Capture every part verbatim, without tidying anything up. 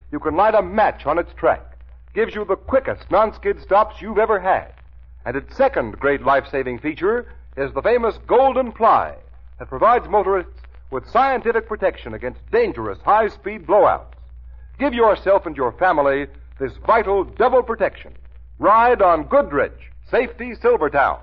you can light a match on its track. Gives you the quickest non-skid stops you've ever had. And its second great life-saving feature is the famous Golden Ply that provides motorists with scientific protection against dangerous high-speed blowouts. Give yourself and your family this vital double protection. Ride on Goodrich Safety Silvertown.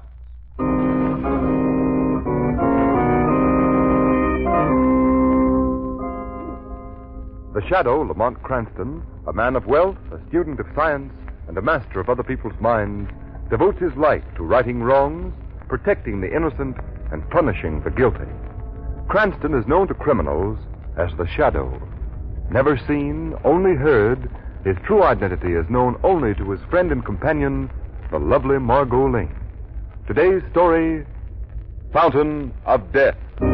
The Shadow, Lamont Cranston, a man of wealth, a student of science, and a master of other people's minds, devotes his life to righting wrongs, protecting the innocent, and punishing the guilty. Cranston is known to criminals as the Shadow. Never seen, only heard, his true identity is known only to his friend and companion, the lovely Margot Lane. Today's story, Fountain of Death.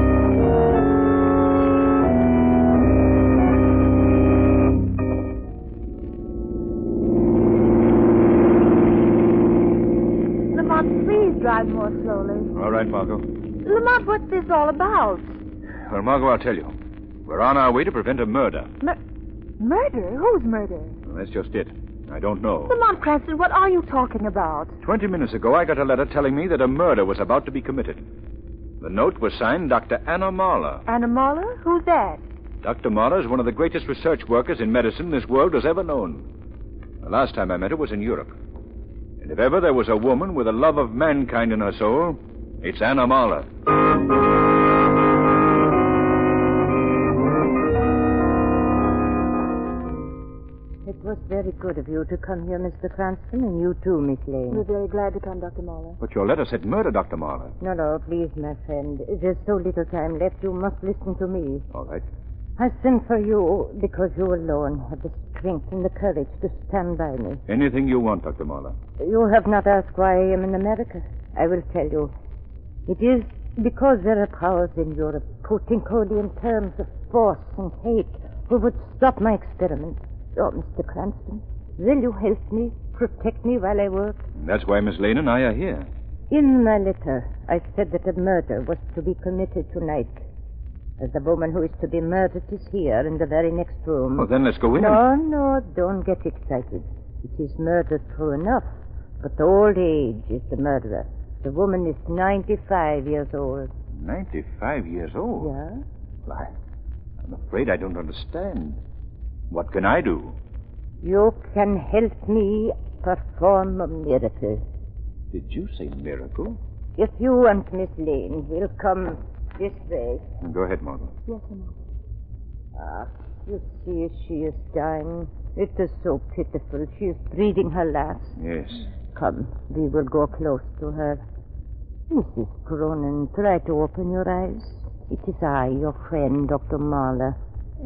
Drive more slowly. All right, Margot. Lamont, what's this all about? Well, Margot, I'll tell you. We're on our way to prevent a murder. Mur- murder? Whose murder? Well, that's just it. I don't know. Lamont Cranston, what are you talking about? Twenty minutes ago, I got a letter telling me that a murder was about to be committed. The note was signed Doctor Anna Marler. Anna Marler? Who's that? Doctor Marler is one of the greatest research workers in medicine this world has ever known. The last time I met her was in Europe. And if ever there was a woman with a love of mankind in her soul, it's Anna Marler. It was very good of you to come here, Mister Cranston, and you too, Miss Lane. We're very glad to come, Doctor Marler. But your letter said murder, Doctor Marler. No, no, please, my friend. There's so little time left. You must listen to me. All right. I sent for you because you alone have the strength and the courage to stand by me. Anything you want, Doctor Marler. You have not asked why I am in America. I will tell you. It is because there are powers in Europe putting Cody in terms of force and hate who would stop my experiment. Oh, Mister Cranston, will you help me, protect me while I work? That's why Miss Lane and I are here. In my letter, I said that a murder was to be committed tonight. As the woman who is to be murdered is here in the very next room. Well, then let's go in. No, no, don't get excited. It is murder true enough, but old age is the murderer. The woman is ninety-five years old. ninety-five years old? Yeah? Why, I'm afraid I don't understand. What can I do? You can help me perform a miracle. Did you say miracle? If you and Miss Lane will come this way. Go ahead, Margot. Yes, Lamont. Ah, you see, she is dying. It is so pitiful. She is breathing her last. Yes. Come, we will go close to her. Missus Cronin, try to open your eyes. It is I, your friend, Doctor Marler.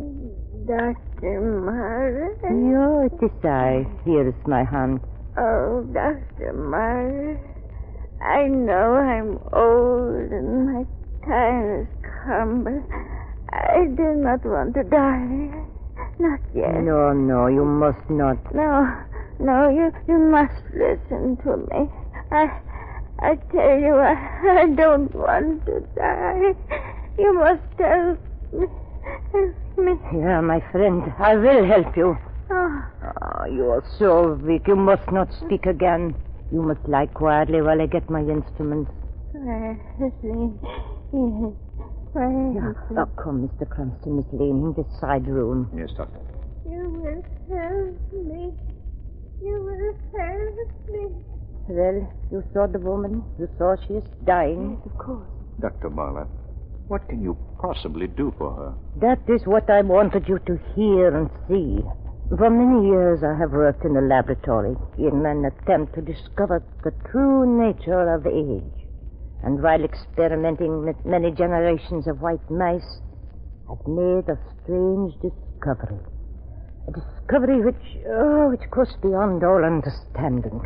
Doctor Marler? Yeah, it is I. Here is my hand. Oh, Doctor Marler, I know I'm old and my time has come, but I do not want to die. Not yet. No, no, you must not. No, no, you, you must listen to me. I, I tell you, I, I don't want to die. You must help me. Help me. Yeah, my friend, I will help you. Oh. Oh, you are so weak. You must not speak again. You must lie quietly while I get my instruments. Well, sleep. Yes. Well, Yeah. Oh, come, Mister Cranston, Miss Lane, in this side room. Yes, Doctor. you will help me. You will help me. Well, you saw the woman. You saw she is dying. Yes, of course. Doctor Marler, what can you possibly do for her? That is what I wanted you to hear and see. For many years I have worked in a laboratory in an attempt to discover the true nature of age. And while experimenting with many generations of white mice, I've made a strange discovery. A discovery which, oh, which goes beyond all understanding.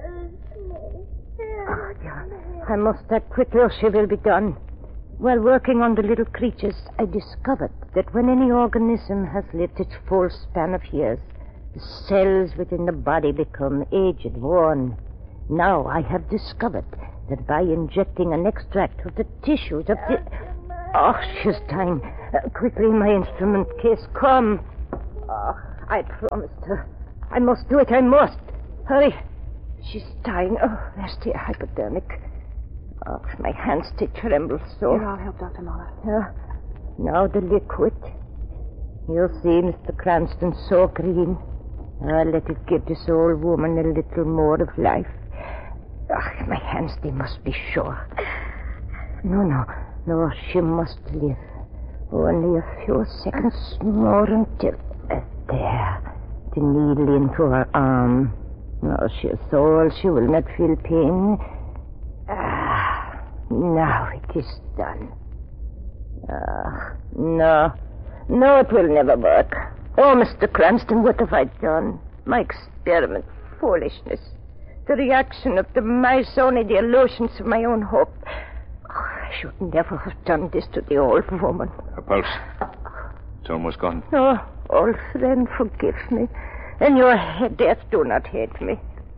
Oh, yeah. I must act quickly or she will be done. While working on the little creatures, I discovered that when any organism has lived its full span of years, the cells within the body become aged, worn. Now I have discovered that by injecting an extract of the tissues of the... Oh, she's dying. Uh, quickly, my instrument case. Come. Oh, I promised her. I must do it. I must. Hurry. She's dying. Oh, there's the hypodermic. Oh, my hands, they tremble so. Here, I'll help Doctor Muller. Yeah. Now the liquid. You see, Mister Cranston, so green. I'll let it give this old woman a little more of life. Oh, my hands, they must be sure. No, no, no, she must live. Only a few seconds more until... Uh, there. The needle into her arm. Now she is old, she will not feel pain. Ah, now it is done. Ah, no. No, it will never work. Oh, Mister Cranston, what have I done? My experiment, foolishness. The reaction of the mice, only the illusions of my own hope. Oh, I should never have done this to the old woman. Her pulse. It's almost gone. Oh, old friend, forgive me. And your death, do not hate me.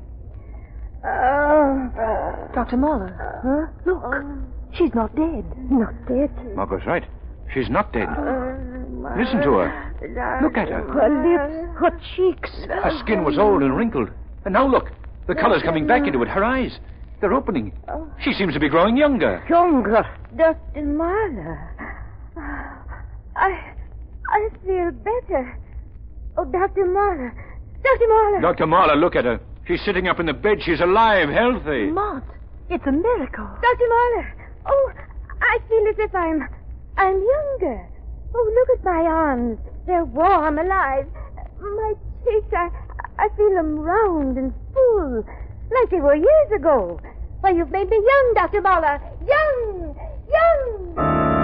Uh, Doctor Muller. Huh? Look, she's not dead. Not dead? Margot's right. She's not dead. Listen to her. Look at her. Her lips, her cheeks. Her skin was old and wrinkled. And now look. The color's coming back into it. Her eyes. They're opening. She seems to be growing younger. Younger. Doctor Marla. I... I feel better. Oh, Doctor Marla. Doctor Marla. Doctor Marla, look at her. She's sitting up in the bed. She's alive, healthy. Mott, it's a miracle. Doctor Marla. Oh, I feel as if I'm... I'm younger. Oh, look at my arms. They're warm, alive. My cheeks, I, I feel them round and full, like they were years ago. Why, you've made me young, Doctor Muller. Young! Young!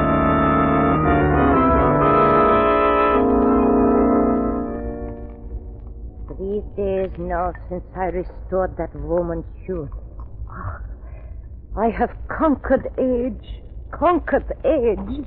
Three days now since I restored that woman's youth. Oh, I have conquered age. Conquered age.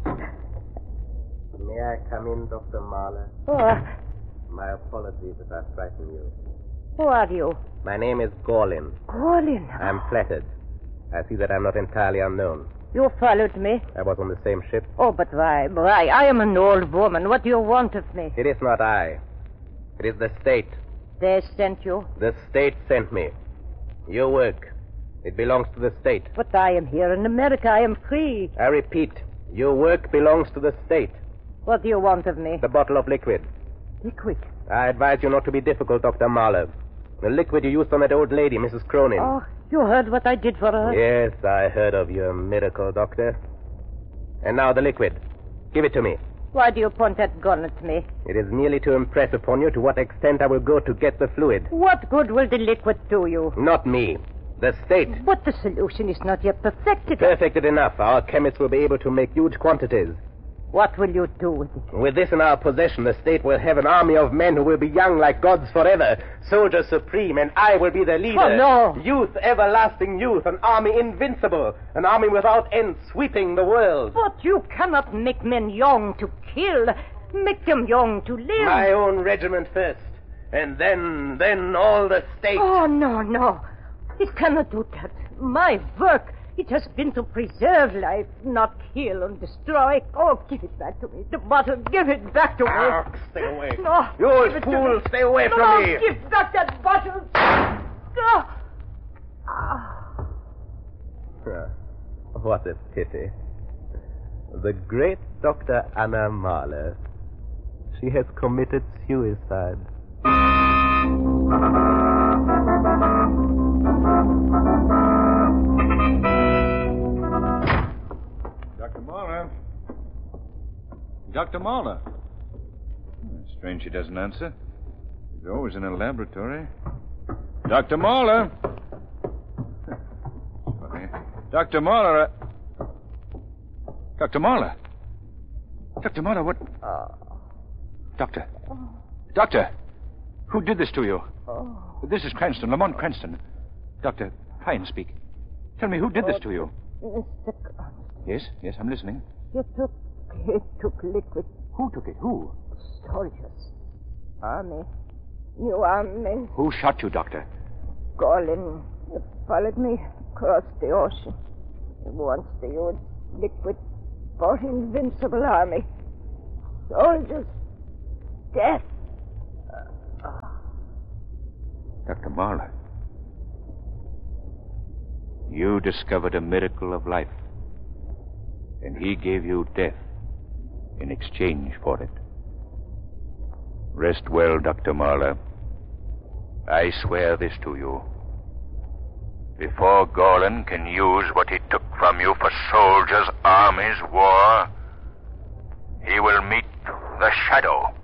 May I come in, Doctor Marla? Oh, My apologies if I frighten you. who are you? My name is Gorlin. Colin. I am flattered. I see that I'm not entirely unknown. You followed me. I was on the same ship. Oh, but why? Why? I am an old woman. What do you want of me? It is not I. It is the state. They sent you. The state sent me. Your work. It belongs to the state. But I am here in America. I am free. I repeat, your work belongs to the state. What do you want of me? The bottle of liquid. Liquid. I advise you not to be difficult, Doctor Marla. The liquid you used on that old lady, Missus Cronin. Oh, you heard what I did for her? Yes, I heard of your miracle, Doctor. And now the liquid. Give it to me. Why do you point that gun at me? It is merely to impress upon you to what extent I will go to get the fluid. What good will the liquid do you? Not me. The state. But the solution is not yet perfected. Perfected enough. Our chemists will be able to make huge quantities. What will you do with it? With this in our possession, the state will have an army of men who will be young like gods forever, soldiers supreme, and I will be their leader. Oh, no. Youth, everlasting youth, an army invincible, an army without end, sweeping the world. But you cannot make men young to kill. Make them young to live. My own regiment first, and then, then all the state. Oh, no, no. It cannot do that. My work, it has been to preserve life, not kill and destroy. Oh, give it back to me. The bottle, give it back to me. Ah, stay away. No. You old give it to fool, me. stay away no, from me. Give back that bottle. No. Ah. Ah, what a pity. The great Doctor Anna Marla. She has committed suicide. Doctor Marla. Doctor Marla. Strange she doesn't answer. She's always in a laboratory. Doctor Marla. Funny. Doctor Marla. Uh... Doctor Marla. Doctor Marla, what? Oh. Doctor. Doctor. Who did this to you? Oh. This is Cranston, Lamont Cranston. Doctor, try and speak. Tell me, who did this to you? Mister Cranston, Yes, yes, I'm listening. you took, you took liquid. Who took it? Who? Soldiers. Army. New army. Who shot you, Doctor? Colin, you followed me across the ocean. He wants to use liquid for invincible army. Soldiers. Death. Doctor Marler, you discovered a miracle of life, and he gave you death in exchange for it. Rest well, Doctor Marler. I swear this to you. Before Gorlin can use what he took from you for soldiers, armies, war, he will meet the Shadow.